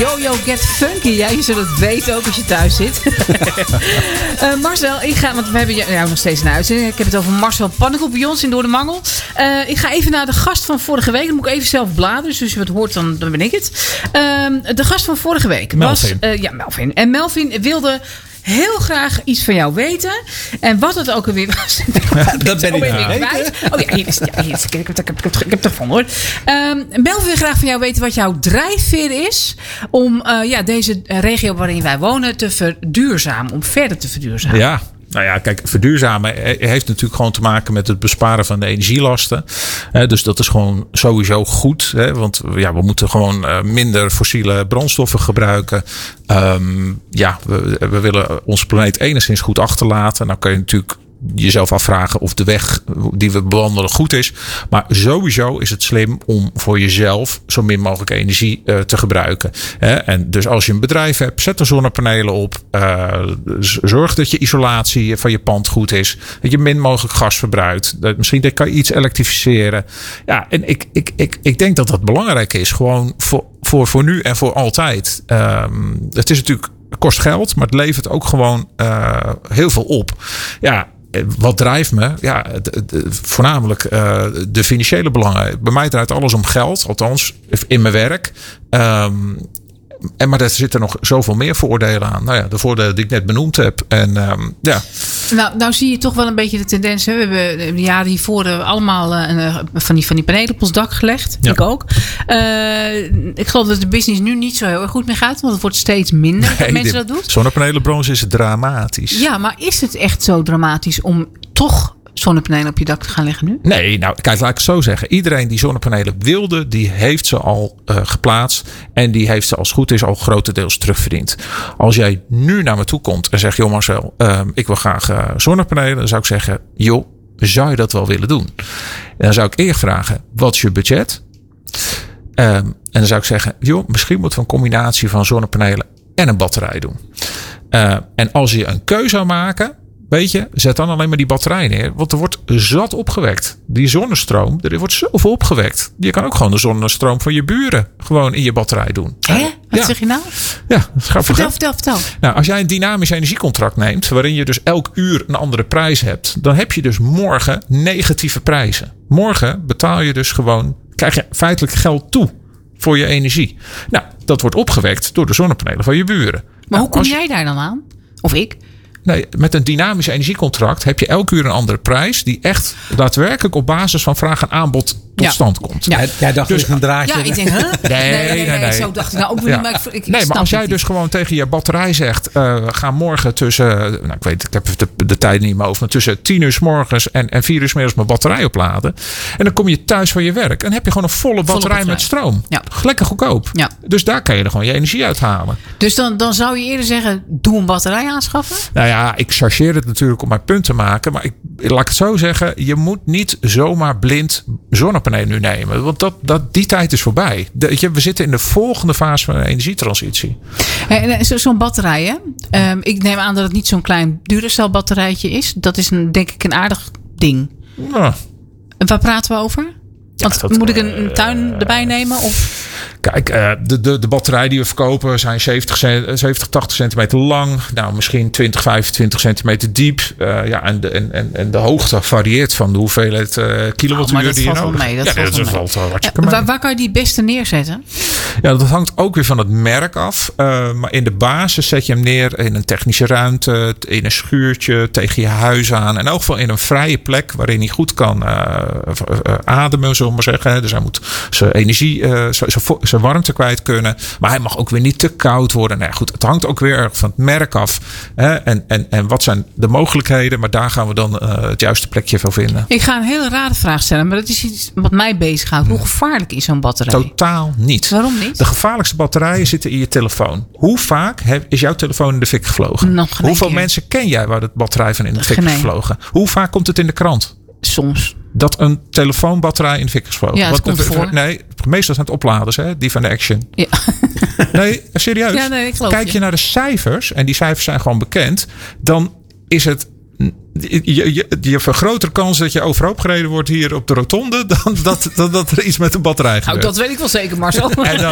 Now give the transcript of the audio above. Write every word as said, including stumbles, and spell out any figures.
Yo-Yo Get Funky. Ja, je zult het weten ook als je thuis zit. uh, Marcel, ik ga, want we hebben jou nog steeds een uitzending. Ik heb het over Marcel Pannenkoek bij ons in Door de Mangel. Uh, ik ga even naar de gast van vorige week. Dan moet ik even zelf bladeren. Dus als je wat hoort, dan, dan ben ik het. Uh, de gast van vorige week Melvin. was... Uh, ja, Melvin. En Melvin wilde... heel graag iets van jou weten. En wat het ook alweer was. Dat ben ik oh, kwijt. Oh ja, hier is het. Ja, hier is het. Ik heb het, ik heb het, ik heb het gevonden hoor. Um, Melvin wil graag van jou weten wat jouw drijfveer is. Om uh, ja, deze regio waarin wij wonen te verduurzamen. Om verder te verduurzamen. Ja. Nou ja, kijk, verduurzamen heeft natuurlijk gewoon te maken met het besparen van de energielasten. Dus dat is gewoon sowieso goed. Want ja, we moeten gewoon minder fossiele brandstoffen gebruiken. Um, ja, we, we willen onze planeet enigszins goed achterlaten. Nou kan je natuurlijk jezelf afvragen of de weg die we bewandelen goed is. Maar sowieso is het slim om voor jezelf zo min mogelijk energie uh, te gebruiken. Hè? En dus als je een bedrijf hebt, zet er zonnepanelen op. Uh, zorg dat je isolatie van je pand goed is. Dat je min mogelijk gas verbruikt. Dat, misschien kan je iets elektrificeren. Ja, en ik, ik, ik, ik denk dat dat belangrijk is. Gewoon voor, voor, voor nu en voor altijd. Um, het is natuurlijk kost geld, maar het levert ook gewoon uh, heel veel op. Ja. Wat drijft me? Ja, de, de, voornamelijk uh, de financiële belangen. Bij mij draait alles om geld, althans in mijn werk. Um, en, maar er zitten nog zoveel meer voordelen aan. Nou ja, de voordelen die ik net benoemd heb. En um, ja. Nou, nou zie je toch wel een beetje de tendens. Hè? We hebben de jaren hiervoor allemaal uh, van, die, van die panelen op ons dak gelegd. Ja. Ik ook. Uh, ik geloof dat de business nu niet zo heel erg goed mee gaat. Want het wordt steeds minder nee, dat mensen dat doen. Zonnepanelenbranche is dramatisch. Ja, maar is het echt zo dramatisch om toch zonnepanelen op je dak te gaan leggen nu? Nee, nou kijk, laat ik het zo zeggen. Iedereen die zonnepanelen wilde, die heeft ze al uh, geplaatst. En die heeft ze als het goed is al grotendeels terugverdiend. Als jij nu naar me toe komt en zegt, joh Marcel, uh, ik wil graag uh, zonnepanelen. Dan zou ik zeggen, joh, zou je dat wel willen doen? En dan zou ik eerst vragen, wat is je budget? Um, en dan zou ik zeggen, joh, misschien moeten we een combinatie van zonnepanelen en een batterij doen. Uh, en als je een keuze zou maken, weet je, zet dan alleen maar die batterij neer. Want er wordt zat opgewekt. Die zonnestroom, er wordt zoveel opgewekt. Je kan ook gewoon de zonnestroom van je buren gewoon in je batterij doen. Hé? Wat ja. zeg je nou? Ja, dat is grappig. Vertel, vertel, vertel. Nou, als jij een dynamisch energiecontract neemt, waarin je dus elk uur een andere prijs hebt, dan heb je dus morgen negatieve prijzen. Morgen betaal je dus gewoon, krijg je feitelijk geld toe voor je energie. Nou, dat wordt opgewekt door de zonnepanelen van je buren. Maar nou, hoe kom je, jij daar dan aan? Of ik? Nee, met een dynamisch energiecontract heb je elke uur een andere prijs die echt daadwerkelijk op basis van vraag en aanbod tot ja. stand komt. Ja, jij dacht dus een draadje. Ja, ik denk, huh? Nee, nee, nee, nee, nee. Zo dacht ik nou ook ja. niet. Maar ik, ik nee, maar als jij niet. dus gewoon tegen je batterij zegt, uh, we gaan morgen tussen, nou ik weet, ik heb de, de tijd niet in mijn hoofd, maar tussen tien uur 's morgens en, en vier uur 's middags mijn batterij opladen. En dan kom je thuis van je werk en dan heb je gewoon een volle batterij, volle batterij. met stroom. Ja. Lekker goedkoop. Ja. Dus daar kan je er gewoon je energie uithalen. Dus dan, dan zou je eerder zeggen, doe een batterij aanschaffen? Nou ja, ik chargeer het natuurlijk om mijn punt te maken. Maar ik, laat ik het zo zeggen. Je moet niet zomaar blind zonnepanelen nu nemen. Want dat, dat, die tijd is voorbij. De, je, we zitten in de volgende fase van de energietransitie. Hey, zo, zo'n batterij, hè? Um, ik neem aan dat het niet zo'n klein Duracell batterijtje is. Dat is een, denk ik een aardig ding. Nou, en waar praten we over? Want ja, dat, moet ik een, een tuin erbij nemen? Of? Kijk, uh, de, de, de batterij die we verkopen zijn zeventig, zeventig, tachtig centimeter lang. Nou, misschien twintig, vijfentwintig centimeter diep. Uh, ja, en, de, en, en, en de hoogte varieert van de hoeveelheid uh, kilowattuur oh, die je nodig hebt. Dat ja, valt dat wel valt wel uh, waar, waar kan je die het beste neerzetten? Ja, dat hangt ook weer van het merk af. Uh, maar in de basis zet je hem neer in een technische ruimte, in een schuurtje, tegen je huis aan. In elk geval in een vrije plek waarin hij goed kan uh, uh, ademen, zullen we maar zeggen. Dus hij moet zijn energie, uh, zijn warmte kwijt kunnen. Maar hij mag ook weer niet te koud worden. Nou ja, goed, het hangt ook weer erg van het merk af. Hè? En, en, en wat zijn de mogelijkheden? Maar daar gaan we dan uh, het juiste plekje voor vinden. Ik ga een hele rare vraag stellen. Maar dat is iets wat mij bezighoudt. Hoe gevaarlijk is zo'n batterij? Totaal niet. Waarom niet? De gevaarlijkste batterijen zitten in je telefoon. Hoe vaak is jouw telefoon in de fik gevlogen? Nog geen Hoeveel keer. mensen ken jij waar de batterij van in de fik geen is gevlogen? Hoe vaak komt het in de krant? Soms. Dat een telefoonbatterij in de fik is gevlogen. Ja, dat Wat, komt de, voor. Nee, meestal zijn het opladers, hè, die van de Action. Ja. Nee, serieus. Ja, nee, ik geloof Kijk je, je naar de cijfers, en die cijfers zijn gewoon bekend, dan is het. Je, je, je vergroot de kans dat je overhoop gereden wordt hier op de rotonde dan dat, dat, dat er iets met de batterij gebeurt. Nou, dat weet ik wel zeker, Marcel. En dan,